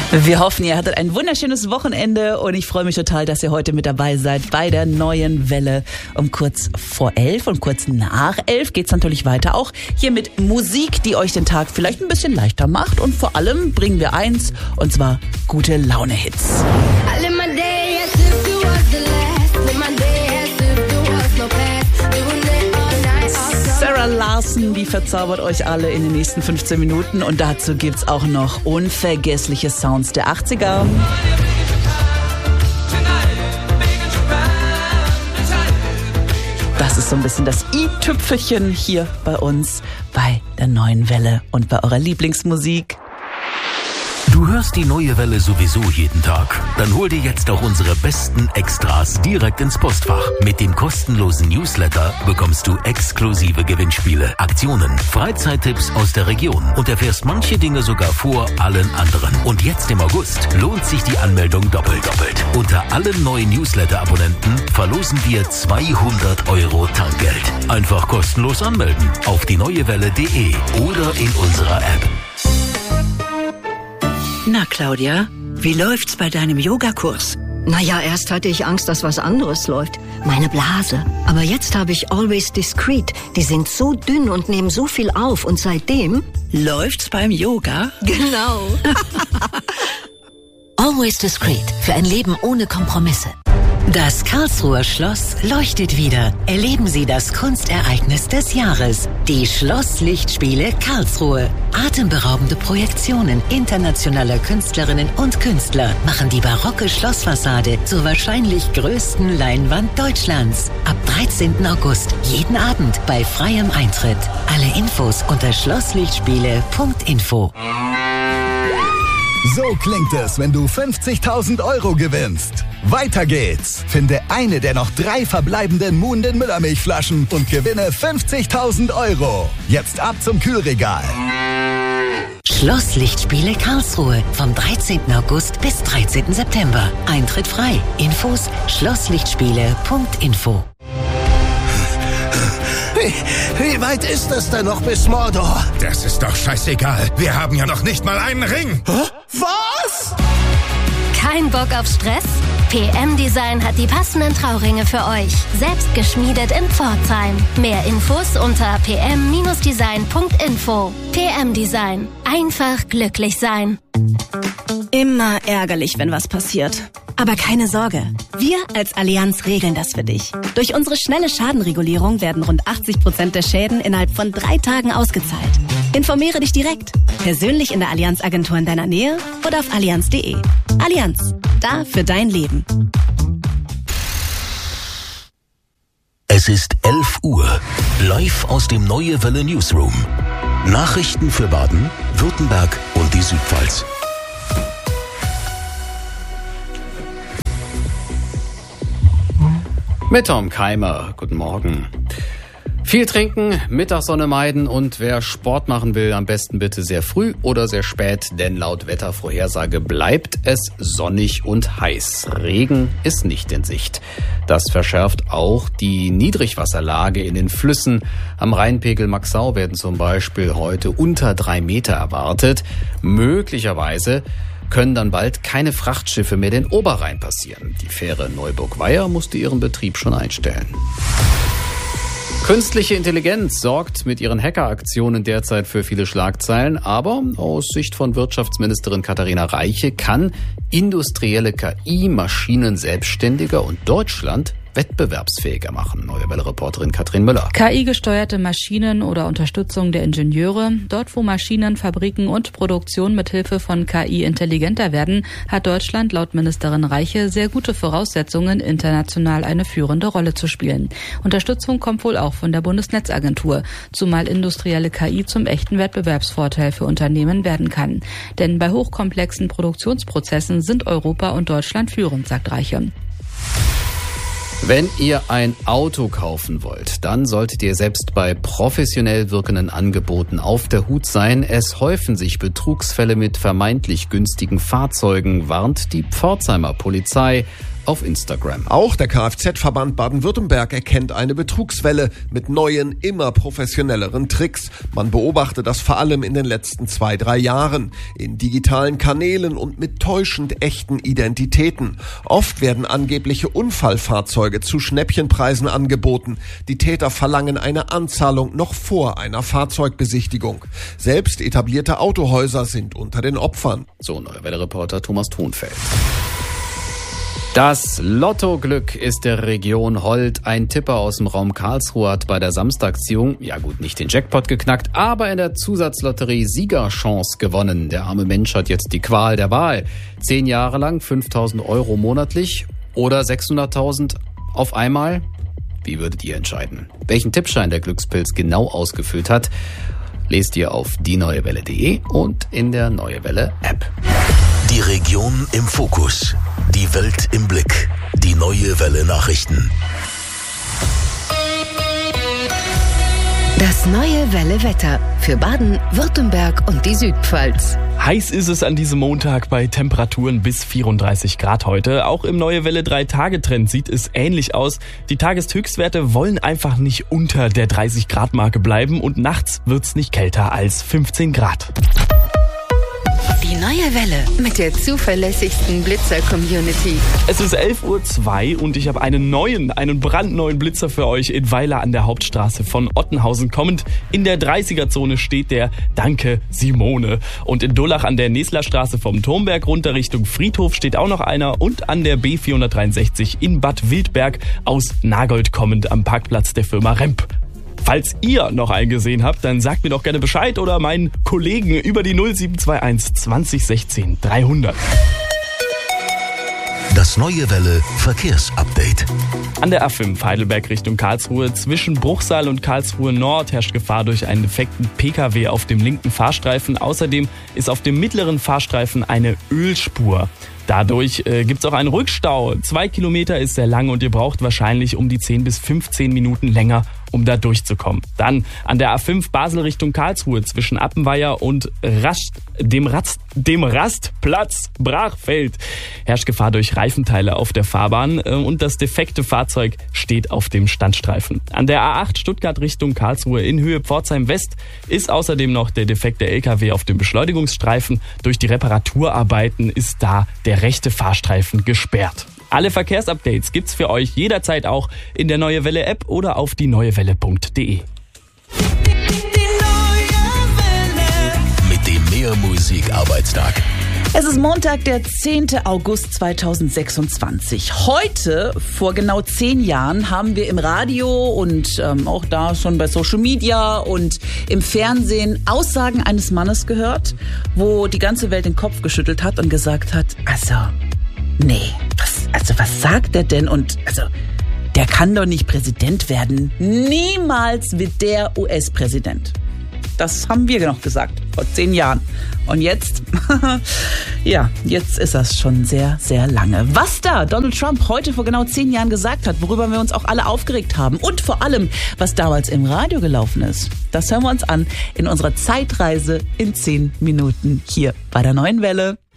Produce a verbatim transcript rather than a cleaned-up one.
Wir hoffen, ihr hattet ein wunderschönes Wochenende und ich freue mich total, dass ihr heute mit dabei seid bei der neuen Welle. Um kurz vor elf und kurz nach elf geht's natürlich weiter, auch hier mit Musik, die euch den Tag vielleicht ein bisschen leichter macht, und vor allem bringen wir eins, und zwar gute Laune-Hits. Sarah Larson, die verzaubert euch alle in den nächsten fünfzehn Minuten, und dazu gibt's auch noch unvergessliche Sounds der achtziger. Das ist so ein bisschen das i-Tüpfelchen hier bei uns, bei der neuen Welle und bei eurer Lieblingsmusik. Du hörst die neue Welle sowieso jeden Tag. Dann hol dir jetzt auch unsere besten Extras direkt ins Postfach. Mit dem kostenlosen Newsletter bekommst du exklusive Gewinnspiele, Aktionen, Freizeittipps aus der Region und erfährst manche Dinge sogar vor allen anderen. Und jetzt im August lohnt sich die Anmeldung doppelt doppelt. Unter allen neuen Newsletter-Abonnenten verlosen wir zweihundert Euro Tankgeld. Einfach kostenlos anmelden auf die neue welle punkt de oder in unserer App. Na, Claudia, wie läuft's bei deinem Yogakurs? Naja, erst hatte ich Angst, dass was anderes läuft. Meine Blase. Aber jetzt habe ich Always Discreet. Die sind so dünn und nehmen so viel auf. Und seitdem... Läuft's beim Yoga? Genau. Always Discreet. Für ein Leben ohne Kompromisse. Das Karlsruher Schloss leuchtet wieder. Erleben Sie das Kunstereignis des Jahres. Die Schlosslichtspiele Karlsruhe. Atemberaubende Projektionen internationaler Künstlerinnen und Künstler machen die barocke Schlossfassade zur wahrscheinlich größten Leinwand Deutschlands. Ab dreizehnten August jeden Abend bei freiem Eintritt. Alle Infos unter schlosslichtspiele punkt info. So klingt es, wenn du fünfzigtausend Euro gewinnst. Weiter geht's. Finde eine der noch drei verbleibenden Muhnden Müllermilchflaschen und gewinne fünfzigtausend Euro. Jetzt ab zum Kühlregal. Schlosslichtspiele Karlsruhe vom dreizehnten August bis dreizehnten September. Eintritt frei. Infos schlosslichtspiele punkt info. Wie, wie weit ist es denn noch bis Mordor? Das ist doch scheißegal. Wir haben ja noch nicht mal einen Ring. Hä? Was? Kein Bock auf Stress? P M Design hat die passenden Trauringe für euch. Selbst geschmiedet in Pforzheim. Mehr Infos unter p m design punkt info. P M Design. Einfach glücklich sein. Immer ärgerlich, wenn was passiert. Aber keine Sorge, wir als Allianz regeln das für dich. Durch unsere schnelle Schadenregulierung werden rund achtzig Prozent der Schäden innerhalb von drei Tagen ausgezahlt. Informiere dich direkt, persönlich in der Allianz-Agentur in deiner Nähe oder auf allianz punkt de. Allianz, da für dein Leben. Es ist elf Uhr, live aus dem Neue Welle Newsroom. Nachrichten für Baden, Württemberg und die Südpfalz. Mit Tom Keimer, guten Morgen. Viel trinken, Mittagssonne meiden und wer Sport machen will, am besten bitte sehr früh oder sehr spät, denn laut Wettervorhersage bleibt es sonnig und heiß. Regen ist nicht in Sicht. Das verschärft auch die Niedrigwasserlage in den Flüssen. Am Rheinpegel Maxau werden zum Beispiel heute unter drei Meter erwartet. Möglicherweise können dann bald keine Frachtschiffe mehr den Oberrhein passieren. Die Fähre Neuburg-Weiher musste ihren Betrieb schon einstellen. Künstliche Intelligenz sorgt mit ihren Hackeraktionen derzeit für viele Schlagzeilen, aber aus Sicht von Wirtschaftsministerin Katharina Reiche kann industrielle K I Maschinen selbstständiger und Deutschland wettbewerbsfähiger machen. Neue Welle-Reporterin Katrin Müller. K I-gesteuerte Maschinen oder Unterstützung der Ingenieure. Dort, wo Maschinen, Fabriken und Produktion mithilfe von K I intelligenter werden, hat Deutschland laut Ministerin Reiche sehr gute Voraussetzungen, international eine führende Rolle zu spielen. Unterstützung kommt wohl auch von der Bundesnetzagentur, zumal industrielle K I zum echten Wettbewerbsvorteil für Unternehmen werden kann. Denn bei hochkomplexen Produktionsprozessen sind Europa und Deutschland führend, sagt Reiche. Wenn ihr ein Auto kaufen wollt, dann solltet ihr selbst bei professionell wirkenden Angeboten auf der Hut sein. Es häufen sich Betrugsfälle mit vermeintlich günstigen Fahrzeugen, warnt die Pforzheimer Polizei. auf Instagram. Auch der Kfz-Verband Baden-Württemberg erkennt eine Betrugswelle mit neuen, immer professionelleren Tricks. Man beobachte das vor allem in den letzten zwei, drei Jahren. In digitalen Kanälen und mit täuschend echten Identitäten. Oft werden angebliche Unfallfahrzeuge zu Schnäppchenpreisen angeboten. Die Täter verlangen eine Anzahlung noch vor einer Fahrzeugbesichtigung. Selbst etablierte Autohäuser sind unter den Opfern. So, Neue Welle-Reporter Thomas Thunfeld. Das Lottoglück ist der Region hold. Ein Tipper aus dem Raum Karlsruhe hat bei der Samstagsziehung, ja gut, nicht den Jackpot geknackt, aber in der Zusatzlotterie Siegerchance gewonnen. Der arme Mensch hat jetzt die Qual der Wahl. Zehn Jahre lang fünftausend Euro monatlich oder sechshunderttausend auf einmal? Wie würdet ihr entscheiden? Welchen Tippschein der Glückspilz genau ausgefüllt hat, lest ihr auf die neue welle punkt de und in der Neue Welle App. Die Region im Fokus. Die Welt im Blick. Die Neue Welle Nachrichten. Das Neue Welle Wetter für Baden, Württemberg und die Südpfalz. Heiß ist es an diesem Montag bei Temperaturen bis vierunddreißig Grad heute. Auch im Neue Welle drei Tage Trend sieht es ähnlich aus. Die Tageshöchstwerte wollen einfach nicht unter der dreißig Grad Marke bleiben und nachts wird's nicht kälter als fünfzehn Grad. Die Neue Welle mit der zuverlässigsten Blitzer-Community. Es ist elf Uhr zwei und ich habe einen neuen, einen brandneuen Blitzer für euch in Weiler an der Hauptstraße von Ottenhausen kommend. In der dreißiger-Zone steht der Danke Simone. Und in Dullach an der Neslerstraße vom Turmberg runter Richtung Friedhof steht auch noch einer. Und an der B vierhundertdreiundsechzig in Bad Wildberg aus Nagold kommend am Parkplatz der Firma Remp. Falls ihr noch einen gesehen habt, dann sagt mir doch gerne Bescheid oder meinen Kollegen über die null sieben zwei eins zwanzig sechzehn dreihundert. Das Neue Welle Verkehrsupdate. An der A fünf Heidelberg Richtung Karlsruhe zwischen Bruchsal und Karlsruhe Nord herrscht Gefahr durch einen defekten Pkw auf dem linken Fahrstreifen. Außerdem ist auf dem mittleren Fahrstreifen eine Ölspur. Dadurch äh, gibt's auch einen Rückstau. Zwei Kilometer ist sehr lang und ihr braucht wahrscheinlich um die zehn bis fünfzehn Minuten länger, um da durchzukommen. Dann an der A fünf Basel Richtung Karlsruhe zwischen Appenweier und Rast, dem, Rast, dem Rastplatz Brachfeld herrscht Gefahr durch Reifenteile auf der Fahrbahn äh, und das defekte Fahrzeug steht auf dem Standstreifen. An der A acht Stuttgart Richtung Karlsruhe in Höhe Pforzheim West ist außerdem noch der defekte L K W auf dem Beschleunigungsstreifen. Durch die Reparaturarbeiten ist da der rechte Fahrstreifen gesperrt. Alle Verkehrsupdates gibt's für euch jederzeit auch in der Neue Welle App oder auf die neue welle punkt de. Mit dem Mehr Musik Arbeitstag. Es ist Montag, der zehnten August zweitausendsechsundzwanzig. Heute, vor genau zehn Jahren, haben wir im Radio und ähm, auch da schon bei Social Media und im Fernsehen Aussagen eines Mannes gehört, wo die ganze Welt den Kopf geschüttelt hat und gesagt hat, also, nee, was, also was sagt er denn? Und also, der kann doch nicht Präsident werden. Niemals wird der U S-Präsident. Das haben wir noch gesagt, vor zehn Jahren. Und jetzt, ja, jetzt ist das schon sehr, sehr lange. Was da Donald Trump heute vor genau zehn Jahren gesagt hat, worüber wir uns auch alle aufgeregt haben und vor allem, was damals im Radio gelaufen ist, das hören wir uns an in unserer Zeitreise in zehn Minuten hier bei der Neuen Welle.